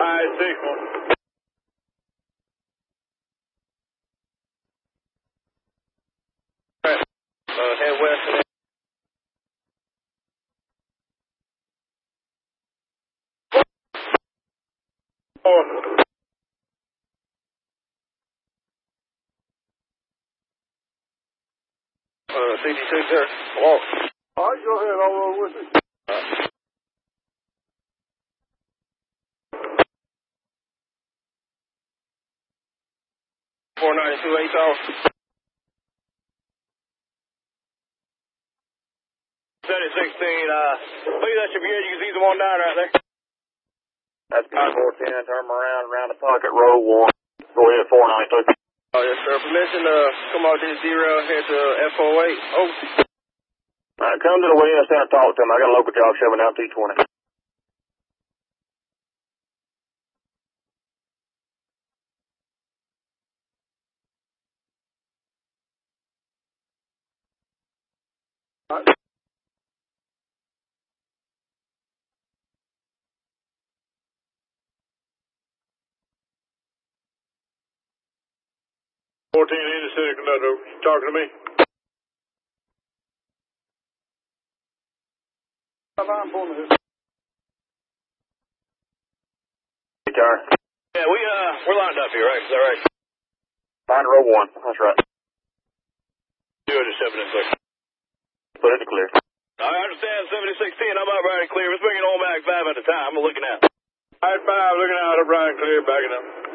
561. Head west. CT2, sir. Walk. All right, go ahead. I'll roll with you. 492 8 off. 7016, please, that should be good. You can see the one down right there. That's 410, turn around the pocket, row 1. Go ahead, 492. Oh, yes, sir. Permission to come out this zero here to F08. Oh. Come to the Williams Center, talk to him. I got a local job shoving out T20. Right. In the city conductor, you talking to me? I'm pulling this. Guitar. Yeah, we're lined up here, right? Is that right? Find row 1. That's right. Do it at 76. Put it in the clear. I understand 7016. I'm out right and clear. Let's bring it on back 5 at a time. I'm looking out. All right, 5, looking out, up right and clear, backing up.